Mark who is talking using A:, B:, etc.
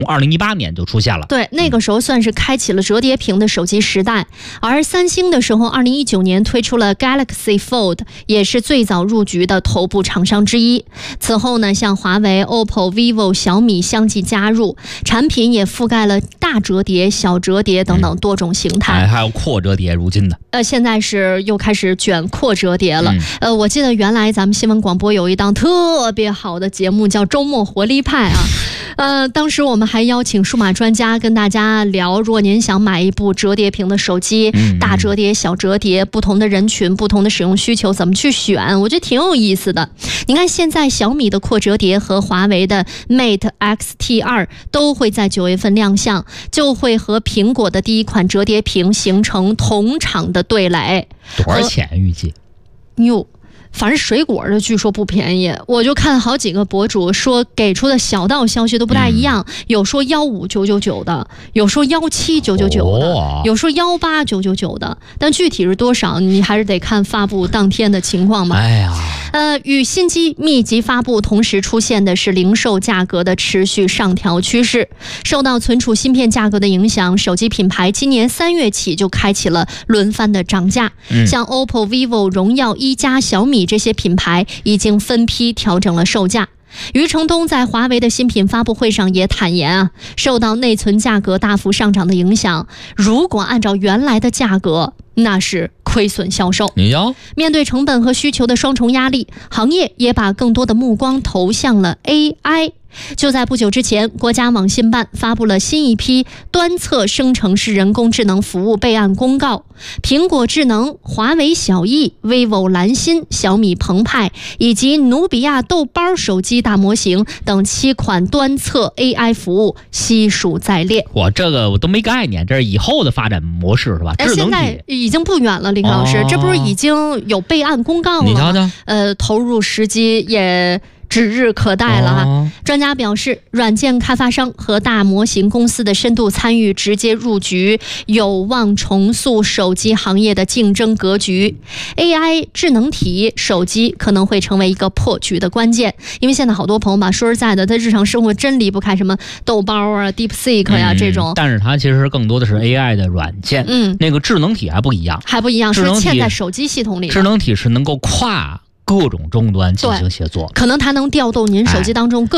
A: 2018年就出现了。
B: 对，那个时候算是开启了折叠屏的手机时代。而三星的时候2019年推出了 Galaxy Fold， 也是最早入局的头部厂商之一。此后呢，像华为、OPPO、vivo、小米相继加入，产品也覆盖了大折叠、小折叠等等多种形态。
A: 还有扩折叠，如今的
B: 现在是又开始卷扩折叠了。我记得原来咱们新闻广播有一档特别好的节目叫周末活力派啊。当时我们还邀请数码专家跟大家聊，如果您想买一部折叠屏的手机，大折叠、小折叠，不同的人群、不同的使用需求怎么去选，我觉得挺有意思的。你看现在小米的扩折叠和华为的 Mate X-T2 都会在9月份亮相，就会和苹果的第一款折叠屏形成同场的对垒。
A: 多少钱预计？
B: 反正水果的据说不便宜，我就看好几个博主说给出的小道消息都不太一样，有说15999的，有说17999的，有说18999的，但具体是多少你还是得看发布当天的情况嘛。与新机密集发布同时出现的是零售价格的持续上调趋势。受到存储芯片价格的影响，手机品牌今年3月起就开启了轮番的涨价。像 OPPO、vivo、荣耀、一加、小米这些品牌已经分批调整了售价。余承东在华为的新品发布会上也坦言受到内存价格大幅上涨的影响，如果按照原来的价格，那是亏损销售。面对成本和需求的双重压力，行业也把更多的目光投向了 AI。就在不久之前，国家网信办发布了新一批端侧生成式人工智能服务备案公告，苹果智能、华为小艺、vivo 蓝芯、小米澎湃以及努比亚豆包手机大模型等7款端侧 AI 服务悉数在列。
A: 这个我都没概念，这是以后的发展模式是吧？
B: 现在已经不远了，林老师，这不是已经有备案公告了吗？
A: 你瞧瞧，
B: 投入时机也指日可待了专家表示，软件开发商和大模型公司的深度参与直接入局，有望重塑手机行业的竞争格局。AI 智能体手机可能会成为一个破局的关键，因为现在好多朋友吧，说实在的，他日常生活真离不开什么豆包啊、DeepSeek 呀这种。
A: 但是它其实更多的是 AI 的软件，那个智能体还不一样，
B: 是嵌在手机系统里。
A: 智能体是能够跨各种终端进行协作，
B: 可能它能调动您手机当中各